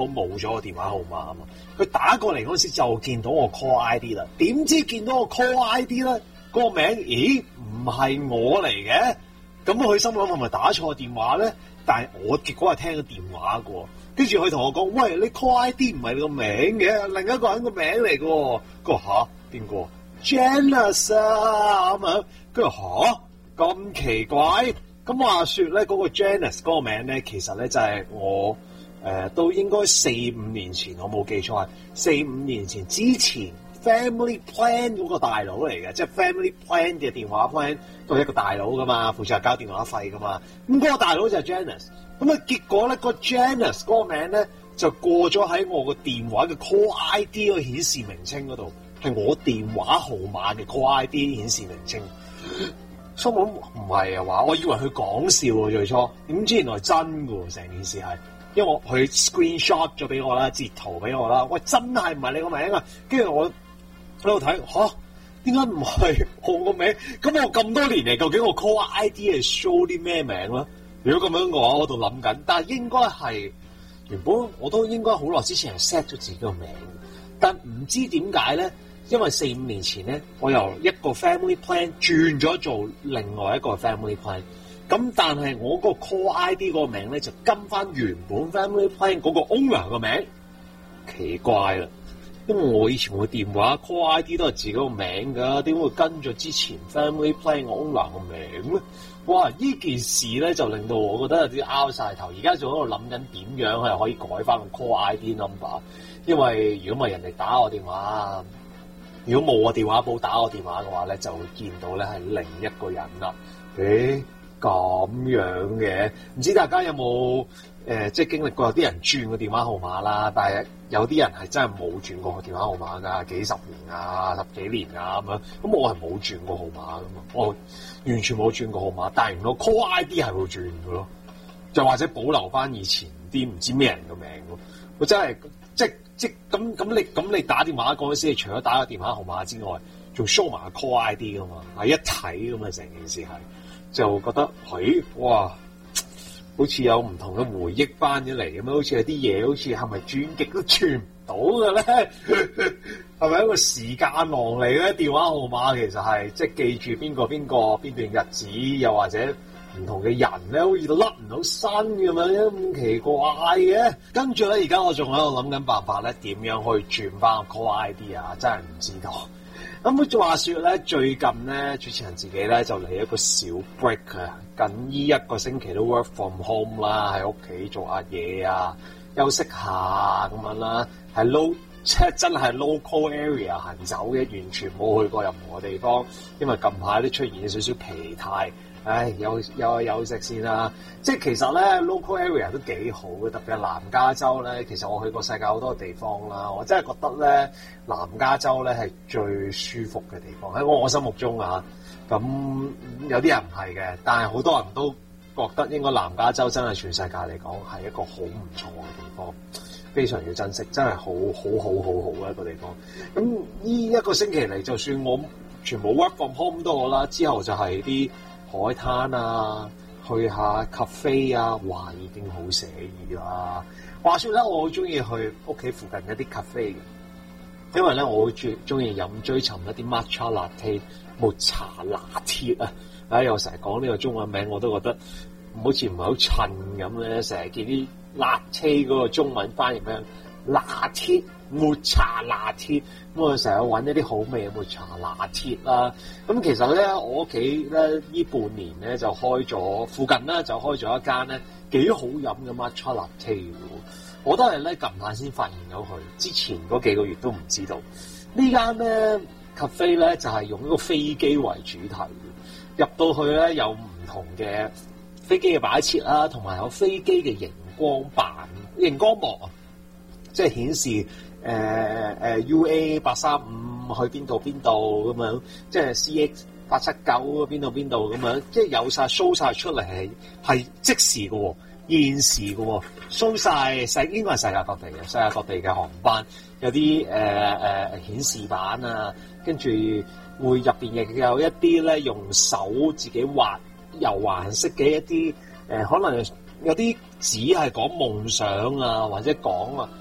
我冇咗個電話號碼啊嘛。佢打過嚟嗰時就見到我 call ID 啦，點知見到我 call ID 咧，嗰個名咦唔係我嚟嘅，咁佢心諗係咪打錯電話咧？但係我結果係聽咗電話嘅喎，跟住佢同我講：喂，你 call ID 唔係你個名嘅，另一個人個名嚟嘅喎。佢話吓，邊個 Janice 啊咁樣，跟住吓，咁奇怪。咁話說咧，嗰個 Janice 嗰個名咧，其實咧就係我都應該4-5年前，我冇記錯係4-5年前之前 Family Plan 嗰個大佬嚟嘅，即係 Family Plan 嘅電話 plan 都係一個大佬噶嘛，負責交電話費噶嘛。咁嗰個大佬就係 Janice。咁啊結果咧，個 Janice 嗰個名咧就過咗喺我個電話嘅 call ID 個顯示名稱嗰度，係我電話號碼嘅 call ID 顯示名稱。所以我唔係啊話，我以為佢講笑喎最初，點知原來真㗎喎，成件事係，因為佢 screenshot 咗俾我啦，截圖俾我啦，喂真係唔係你個名啊，跟住我喺度睇吓，點解唔係我個名？咁我咁多年嚟，究竟我 call ID 係 show 啲咩名咧？如果咁樣嘅話，我度諗緊，但係應該係原本我都應該好耐之前係 set 咗自己個名，但唔知點解咧？因為4-5年前咧，我由一個 family plan 轉咗做另外一個 family plan， 咁但係我個 call ID 個名咧就跟翻原本 family plan 嗰個 owner 個名，奇怪啦，因為我以前個電話 call ID 都係自己個名㗎，點會跟咗之前 family plan 個 owner 個名咧？哇！呢件事咧就令到我覺得有啲拗晒頭，而家仲喺度諗緊點樣係可以改翻個 call ID number， 因為如果唔係人哋打我電話。如果冇我電話簿打我電話嘅話咧，就會見到咧係另一個人啦。咁樣嘅，唔知大家有冇即係經歷過有啲人轉個電話號碼啦，但係有啲人係真係冇轉過個電話號碼㗎，幾十年啊、10幾年啊咁樣。咁我係冇轉過號碼㗎嘛，我完全冇轉過號碼，但係原來 call ID 係會轉嘅咯，就或者保留翻以前啲唔知咩人嘅名咯。我真係咁你打電話嗰陣時，除咗打個電話號碼之外，仲 show 埋個 call ID 㗎嘛？係一睇咁啊，成件事係就覺得哇，好似有唔同嘅回憶翻咗嚟咁樣，好似有啲嘢，好似係咪轉極都轉唔到嘅咧？係咪一個時間囊嚟咧？電話號碼其實係即係記住邊段日子，又或者唔同嘅人咧，好似甩唔到身咁樣，咁奇怪嘅。跟住咧，而家我仲喺度諗緊辦法咧，點樣去轉翻個 call ID 啊？真係唔知道。咁話說咧，最近咧，主持人自己咧就嚟一個小 break 啊，近呢一個星期都 work from home 啦，喺屋企做下嘢啊，休息下咁樣啦，係真係 local area 行走嘅，完全冇去過任何地方，因為近排都出現少少疲態。休息先啦。即係其實咧 local area 都幾好嘅，特別係南加州咧。其實我去過世界好多地方啦，我真係覺得咧南加州咧係最舒服嘅地方喺我心目中啊。咁有啲人唔係嘅，但係好多人都覺得應該南加州真係全世界嚟講係一個好唔錯嘅地方，非常要珍惜，真係好嘅一個地方。咁呢一個星期嚟，就算我全部 work from home 都好啦，之後就係啲海灘啊，去下 cafe 啊，哇，已經好寫意啦。話說咧，我好中意去屋企附近一啲 cafe 嘅，因為咧我好中意追尋一啲 matcha latte 抹茶拿鐵啊。又成日講呢個中文名，我都覺得好似唔係好襯咁咧。成日見啲 latte 嗰個中文翻譯咩拿鐵。抹茶拿鐵，咁我成日揾一啲好味嘅抹茶拿鐵啦。咁其實咧，我屋企咧呢半年咧就開咗附近咧就開咗一間咧幾好飲嘅 matcha latte 嘅。我都係咧近排先發現咗佢，之前嗰幾個月都唔知道。呢間咧 cafe 咧就係用一個飛機為主題，入到去咧有唔同嘅飛機嘅擺設啦，同埋有飛機嘅熒光幕啊，即係顯示。UA 835去邊度咁樣，即係 CX 879邊度咁樣，即係有晒 show 晒出嚟係即時嘅喎，現時嘅喎 show 晒應該係世界各地嘅航班有啲顯示板啊，跟住會入邊亦有一啲咧用手自己畫油顏色嘅一啲可能有啲只係講夢想啊，或者講